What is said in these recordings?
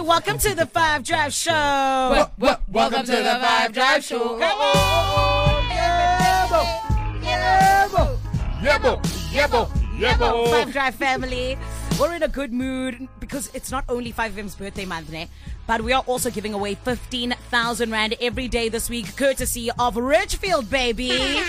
welcome to the Five Drive Show. Welcome to the Five Drive Show. Come on. Yebo. Five Drive family. We're in a good mood because it's not only 5FM's birthday month, but we are also giving away 15,000 Rand every day this week, courtesy of Richfield, baby.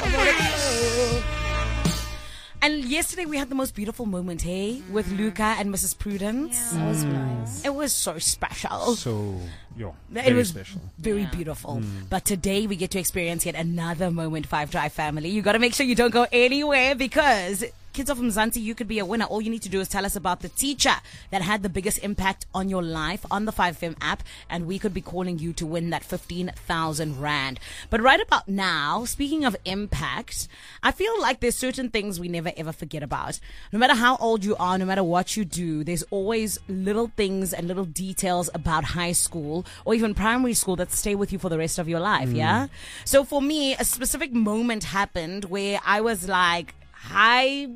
And yesterday we had the most beautiful moment, with Luca and Mrs. Prudence. That was nice. It was so special. Very it was special. very beautiful. But today we get to experience yet another moment, Five Drive family. You got to make sure you don't go anywhere because Kids of Mzansi, you could be a winner. All you need to do is tell us about the teacher that had the biggest impact on your life on the 5FM app, and we could be calling you to win that 15,000 Rand. But right about now, speaking of impact, I feel like there's certain things we never ever forget about. No matter how old you are, no matter what you do, there's always little things and little details about high school or even primary school that stay with you for the rest of your life, yeah? So for me, a specific moment happened where I was like, hi.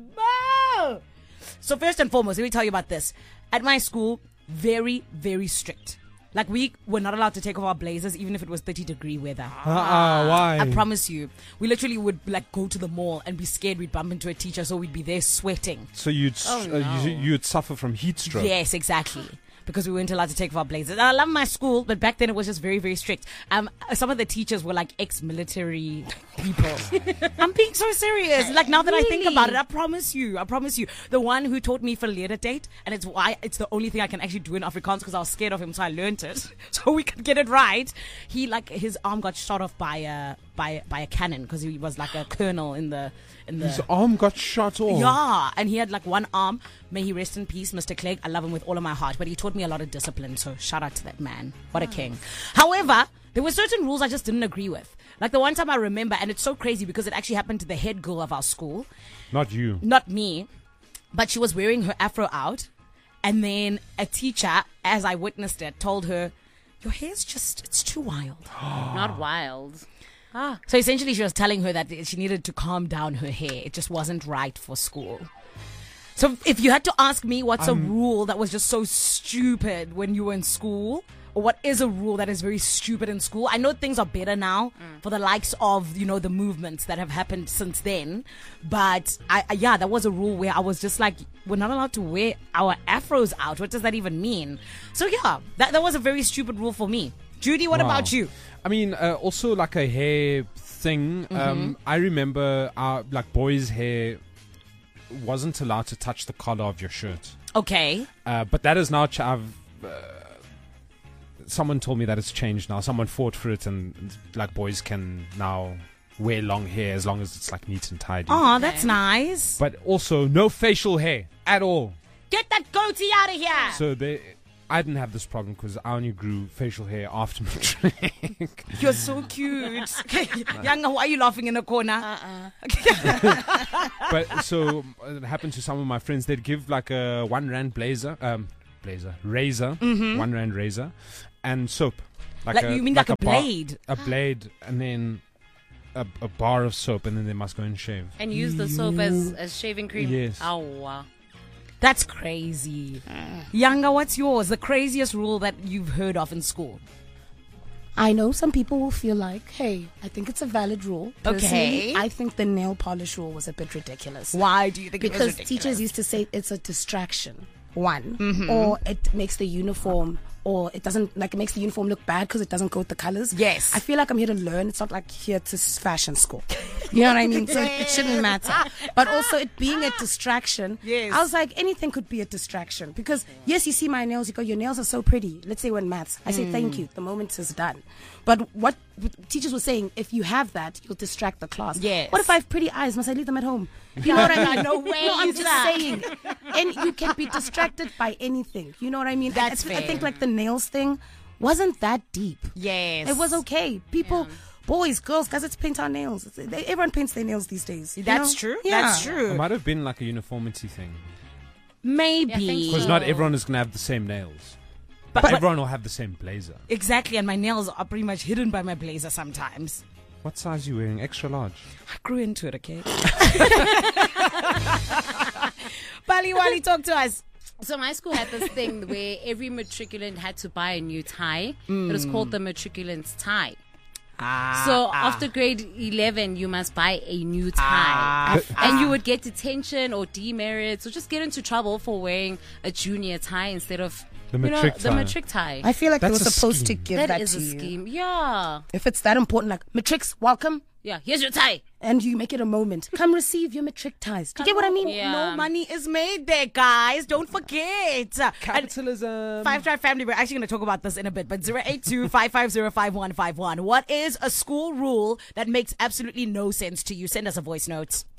So first and foremost, let me tell you about this. At my school, very, very strict. Like, we were not allowed to take off our blazers even if it was 30-degree weather. Why? I promise you. We literally would go to the mall and be scared we'd bump into a teacher, so we'd be there sweating. So you'd suffer from heat stroke. Yes, exactly. Because we weren't allowed to take off our blazers. I love my school, but back then it was just very, very strict. Some of the teachers were like ex-military people. I'm being so serious. Like, now that I think about it, I promise you. The one who taught me verlede date, and it's the only thing I can actually do in Afrikaans because I was scared of him, so I learned it so we could get it right. His arm got shot off by a cannon because he was like a colonel in the. His arm got shot off. Yeah, and he had like one arm. May he rest in peace, Mr. Clegg. I love him with all of my heart, but he taught me a lot of discipline, so shout out to that man. What a king. However, there were certain rules I just didn't agree with. Like the one time I remember, and it's so crazy because it actually happened to the head girl of our school. Not you. Not me. But she was wearing her afro out, and then a teacher, as I witnessed it, told her, your hair's it's too wild. Not wild. So essentially she was telling her that she needed to calm down her hair. It just wasn't right for school. So if you had to ask me what's a rule that was just so stupid when you were in school, or what is a rule that is very stupid in school, I know things are better now for the likes of, the movements that have happened since then. But that was a rule where I was just like, we're not allowed to wear our afros out. What does that even mean? So that was a very stupid rule for me. Judy, what about you? I mean, also like a hair thing. I remember our boys' hair wasn't allowed to touch the collar of your shirt. Okay. But that is now. Someone told me that it's changed now. Someone fought for it, and boys can now wear long hair as long as it's neat and tidy. Oh, that's nice. But also no facial hair at all. Get that goatee out of here. So I didn't have this problem because I only grew facial hair after matric. You're so cute. Yanga, why are you laughing in the corner? But so it happened to some of my friends. They'd give a 1 Rand razor, 1 Rand razor, and soap. You mean a blade? A blade, and then a bar of soap, and then they must go and shave. And use the soap as shaving cream? Yes. Oh, wow. That's crazy. Yanga, what's yours? The craziest rule that you've heard of in school? I know some people will feel like, hey, I think it's a valid rule. Personally, Okay. I think the nail polish rule was a bit ridiculous. Why do you think it was Because ridiculous? teachers used to say it's a distraction, or it makes the uniform, or it doesn't, it makes the uniform look bad because it doesn't go with the colors. Yes. I feel like I'm here to learn. It's not here to fashion school. You know what I mean? So it shouldn't matter. But also it being a distraction. Yes. I was like, anything could be a distraction. Because, yes, you see my nails, you go, your nails are so pretty. Let's say when maths. I say, thank you. The moment is done. But what teachers were saying, if you have that, you'll distract the class. Yes. What if I have pretty eyes? Must I leave them at home? You know what I mean? No way, No, I'm just Lisa. saying. And you can be distracted by anything. You know what I mean? That's I think fair. the nails thing wasn't that deep. Yes. It was okay. People, boys, girls, guys, let's paint our nails. Everyone paints their nails these days. you That's know? true. Yeah. That's It true. might have been a uniformity thing. Maybe. Yeah, I think Because so. not everyone is going to have the same nails. But Everyone will have the same blazer. exactly, and my nails are pretty much hidden by my blazer sometimes. What size are you wearing? Extra large? I grew into it, okay? Bali Wali, talk to us. So my school had this thing where every matriculant had to buy a new tie. It was called the matriculant's tie. So after grade 11, you must buy a new tie. And you would get detention or demerits or just get into trouble for wearing a junior tie instead of The matric the tie. matric tie. I feel like they were That's a supposed to scheme. give that That is to a you. scheme. Yeah. If it's that important, like matrix, welcome, Yeah. Here's your tie. and you make it a moment. Come receive your matric ties. Do you get what I mean? Yeah. No money is made there, guys. Don't forget. And Capitalism. Five Drive Family, we're actually going to talk about this in a bit, but 082-550-5151. What is a school rule that makes absolutely no sense to you? Send us a voice note.